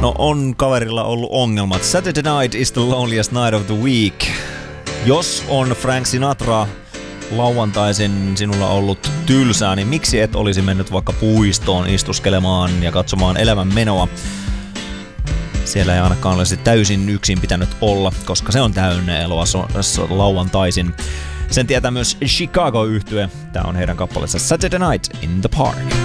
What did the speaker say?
No on kaverilla ollut ongelmat. Saturday night is the loneliest night of the week. Jos on Frank Sinatra lauantaisin sinulla ollut tylsää, niin miksi et olisi mennyt vaikka puistoon istuskelemaan ja katsomaan elämän menoa? Siellä ei ainakaan olisi täysin yksin pitänyt olla, koska se on täynnä eloa lauantaisin. Sen tietää myös Chicago-yhtye. Tää on heidän kappaleensa Saturday Night in the Park.